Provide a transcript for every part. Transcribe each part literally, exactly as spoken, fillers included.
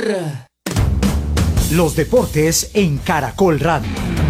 Los deportes en Caracol Radio.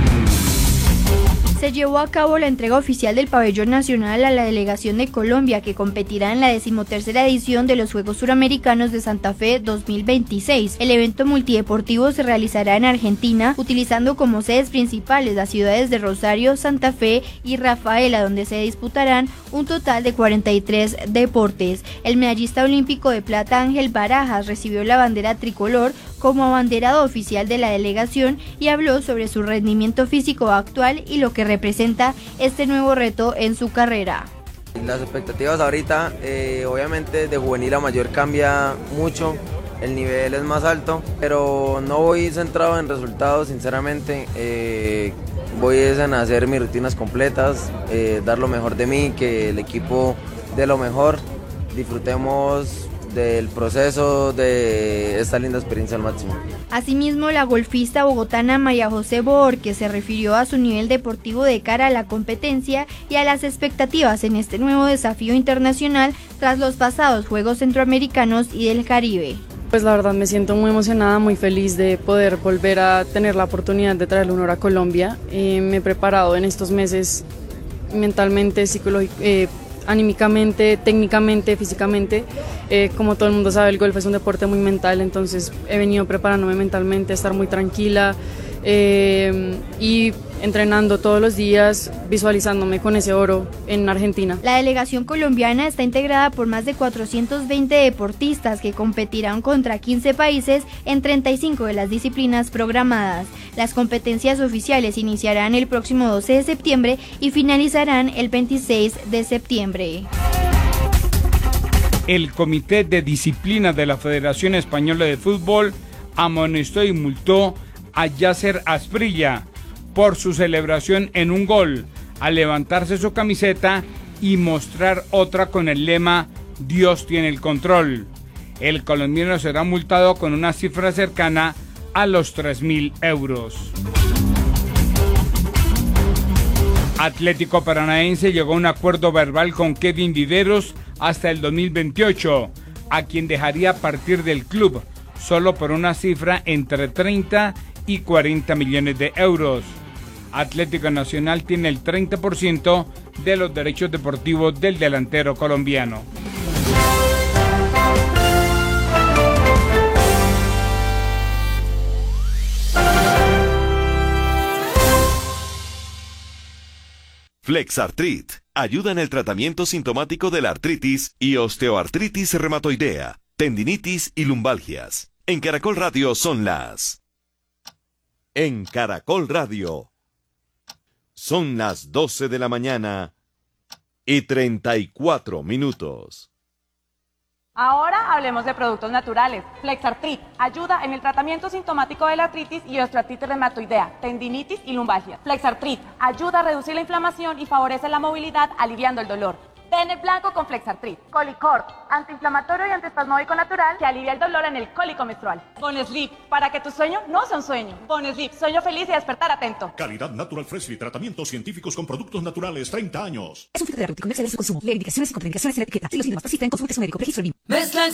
Se llevó a cabo la entrega oficial del pabellón nacional a la delegación de Colombia, que competirá en la decimotercera edición de los Juegos Suramericanos de Santa Fe dos mil veintiséis. El evento multideportivo se realizará en Argentina, utilizando como sedes principales las ciudades de Rosario, Santa Fe y Rafaela, donde se disputarán un total de cuarenta y tres deportes. El medallista olímpico de plata Ángel Barajas recibió la bandera tricolor como abanderado oficial de la delegación y habló sobre su rendimiento físico actual y lo que representa este nuevo reto en su carrera. Las expectativas ahorita, eh, obviamente de juvenil a mayor cambia mucho, el nivel es más alto, pero no voy centrado en resultados, sinceramente. Eh, voy a hacer mis rutinas completas, eh, dar lo mejor de mí, que el equipo dé lo mejor, disfrutemos del proceso de esta linda experiencia al máximo. Asimismo, la golfista bogotana María José Borges se refirió a su nivel deportivo de cara a la competencia y a las expectativas en este nuevo desafío internacional tras los pasados Juegos Centroamericanos y del Caribe. Pues la verdad me siento muy emocionada, muy feliz de poder volver a tener la oportunidad de traer el honor a Colombia. Eh, me he preparado en estos meses mentalmente, psicológicamente, eh, anímicamente, técnicamente, físicamente. Eh, como todo el mundo sabe, el golf es un deporte muy mental, entonces he venido preparándome mentalmente, a estar muy tranquila eh, y entrenando todos los días, visualizándome con ese oro en Argentina. La delegación colombiana está integrada por más de cuatrocientos veinte deportistas que competirán contra quince países en treinta y cinco de las disciplinas programadas. Las competencias oficiales iniciarán el próximo doce de septiembre y finalizarán el veintiséis de septiembre. El Comité de Disciplina de la Federación Española de Fútbol amonestó y multó a Yasser Asprilla por su celebración en un gol, al levantarse su camiseta y mostrar otra con el lema "Dios tiene el control". El colombiano será multado con una cifra cercana a los tres mil euros. Atlético Paranaense llegó a un acuerdo verbal con Kevin Viveros hasta el dos mil veintiocho, a quien dejaría partir del club solo por una cifra entre treinta y cuarenta millones de euros. Atlético Nacional tiene el treinta por ciento de los derechos deportivos del delantero colombiano. Flexartrit ayuda en el tratamiento sintomático de la artritis y osteoartritis reumatoidea, tendinitis y lumbalgias. En Caracol Radio son las... En Caracol Radio son las doce de la mañana y treinta y cuatro minutos. Ahora hablemos de productos naturales. Flexartrit ayuda en el tratamiento sintomático de la artritis y osteoartritis reumatoidea, tendinitis y lumbalgia. Flexartrit ayuda a reducir la inflamación y favorece la movilidad, aliviando el dolor. Ten el blanco con Flexartrit. Colicort, antiinflamatorio y antiespasmódico natural que alivia el dolor en el cólico menstrual. Bonesleep, para que tu sueño no sea un sueño. Bonesleep, sueño feliz y despertar atento. Calidad Natural Freshly, tratamientos científicos con productos naturales, treinta años. Es un fitoterapéutico, no excede su consumo. Lee indicaciones y contraindicaciones en la etiqueta. Si los síntomas persisten, consulte a su médico. Registro